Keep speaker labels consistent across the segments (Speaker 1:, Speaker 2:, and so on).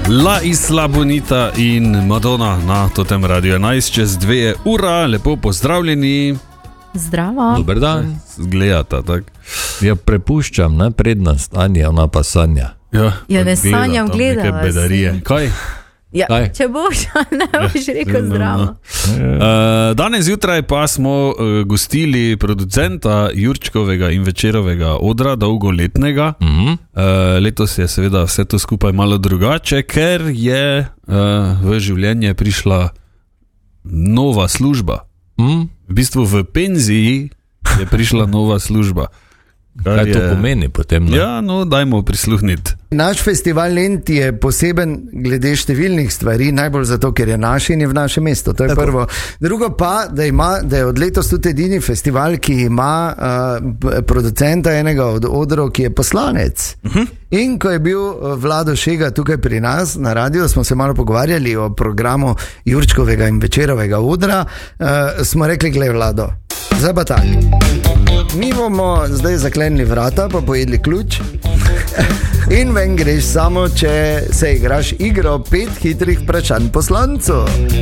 Speaker 1: La Isla Bonita in Madonna na totem Radio 11 čez 2 ura. Lepo pozdravljeni.
Speaker 2: Zdravo.
Speaker 3: Dober dan.
Speaker 1: Gledata, tak?
Speaker 3: Ja, prepuščam, ne, prednost, Anja, ona pa sanja.
Speaker 2: Ja, ne sanjam, gledam
Speaker 1: neke bedarije. Kaj?
Speaker 2: Ja,
Speaker 3: Kaj?
Speaker 2: če boš, ne boš rekel zdravo.
Speaker 1: Danes zjutraj pa smo gostili producenta Jurčkovega in Večerovega odra, dolgoletnega. Letos je seveda vse to skupaj malo drugače, ker je v življenje prišla nova služba. V bistvu v penziji je prišla nova služba.
Speaker 3: Kaj to pomeni potem? Ne?
Speaker 1: Ja, no, dajmo prisluhniti.
Speaker 4: Naš festival Lent je poseben glede številnih stvari, najbolj zato, ker je naš in je v našem mestu, to je tako. Prvo. Drugo pa, da je od letos tudi edini festival, ki ima producenta enega od odrov, ki je poslanec. In ko je bil Vlado Šega tukaj pri nas na radiju, smo se malo pogovarjali o programu Jurčkovega in Večerovega odra, smo rekli, glej Vlado, zdaj pa tak. Mi bomo zdaj zaklenili vrata, pa pojedli ključ in ven greš samo, če se igraš igro 5 hitrih vprašanj poslancu.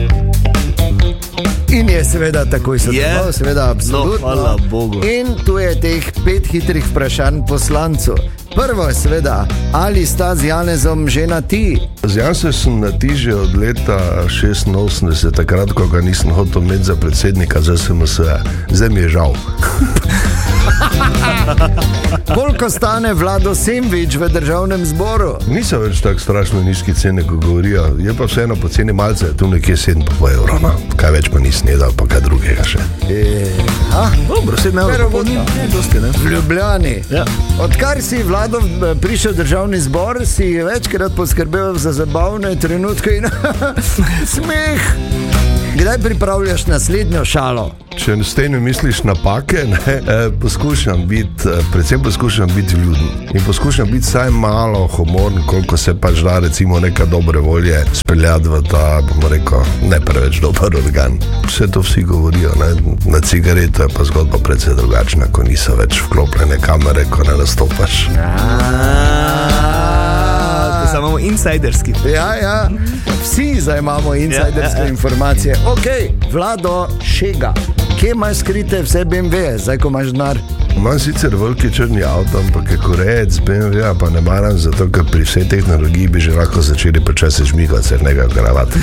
Speaker 4: In je seveda takoj sodeloval, seveda absolutno.
Speaker 5: No, hvala Bogu.
Speaker 4: In tu je teh 5 hitrih vprašanj poslancu. Prvo je seveda, ali sta z Janezom že na ti?
Speaker 6: Z Janezom sem na ti že od leta 86, takrat, ko ga nisem hotel imeti za predsednika ZSMS. Zdaj mi je žal.
Speaker 4: Koliko stane Vlado sendvič v državnem zboru?
Speaker 6: Niso več tako strašno nizki cene, ko govorijo. Je pa vseeno po ceni malce, tu nekje 7,5 evrov. No. Kaj več pa nisem jedal, pa kaj drugega še.
Speaker 5: Dobro, 7 evrov, ne dosti, ne?
Speaker 4: V Ljubljani.
Speaker 5: Ja.
Speaker 4: Odkar si Vlado prišel v državni zbor, si večkrat poskrbel za zabavne trenutke in smeh. Kdaj pripravljaš naslednjo šalo?
Speaker 6: Če s tem misliš napake, predvsem poskušam biti vljuden. In poskušam biti vsaj malo humorn, koliko se pač da, recimo, neka dobre volje speljati v ta, bomo rekel, ne preveč dober organ. Vse to vsi govorijo, ne? Na cigareto je pa zgodba precej drugačna, ko niso več vklopljene kamere, ko ne nastopaš.
Speaker 5: To se imamo insiderski.
Speaker 4: Ja, vsi zdaj imamo insiderske informacije. Ok, Vlado Šega, kje imaš skrite vse BMW, zdaj ko imaš denar?
Speaker 6: Imam sicer veliki črni avto, ampak je korejec BMW, pa ne maram, zato ker pri vsej tehnologiji bi že lahko začeli počasi žmigati crnega kravata.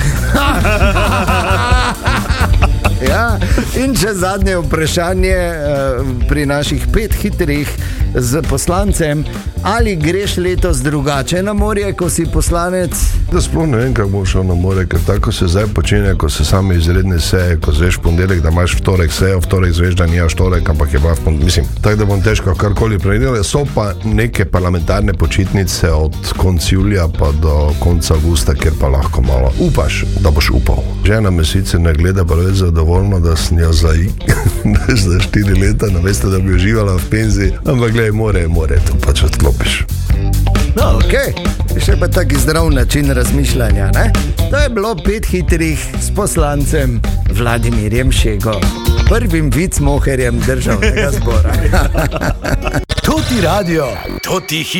Speaker 6: Ja, in če zadnje vprašanje pri naših 5 hitrih z poslancem, ali greš letos drugače na morje, ko si poslanec? Da sploh ne vem, kako bom šel na morje, ker tako se zdaj počenja, ko se same izredne seje, ko zveš ponedeljek, da imaš vtorek sejo, vtorek zveš, da nimaš vtorek, ampak je pa mislim, tako da bom težko karkoli prevedel. So pa neke parlamentarne počitnice od konca julija pa do konca avgusta, kjer pa lahko malo upaš, da boš upal. Žena me sicer ne gleda, pa več zadovoljno, da sem jo za 4 leta, namesto da bi uživala v penziji, ampak gledaj, more, to pač odklopiš.
Speaker 4: No, ok, še pa taki zdrav način razmišljanja, ne? To je bilo 5 hitrih s poslancem Vladimirjem Šego, prvim vicmoherjem državnega zbora.
Speaker 7: Toti radio, toti hit.